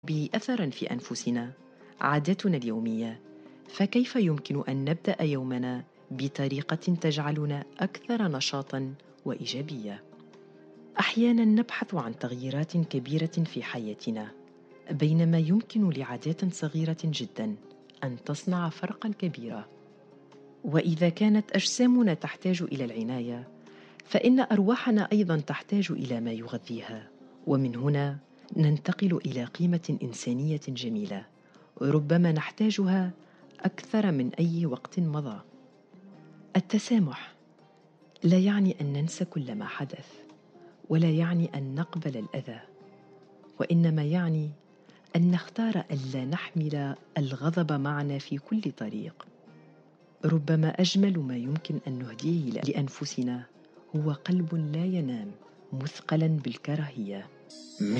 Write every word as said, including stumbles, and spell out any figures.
بأثرًا في أنفسنا عاداتنا اليومية، فكيف يمكن أن نبدأ يومنا بطريقة تجعلنا أكثر نشاطًا وإيجابية؟ أحيانًا نبحث عن تغييرات كبيرة في حياتنا، بينما يمكن لعادات صغيرة جدًا أن تصنع فرقًا كبيرًا. وإذا كانت أجسامنا تحتاج إلى العناية، فإن أرواحنا أيضًا تحتاج إلى ما يغذيها، ومن هنا ننتقل إلى قيمة إنسانية جميلة ربما نحتاجها أكثر من أي وقت مضى. التسامح لا يعني أن ننسى كل ما حدث، ولا يعني أن نقبل الأذى، وإنما يعني أن نختار ألا نحمل الغضب معنا في كل طريق. ربما أجمل ما يمكن أن نهديه لأنفسنا هو قلب لا ينام مثقلا بالكراهية.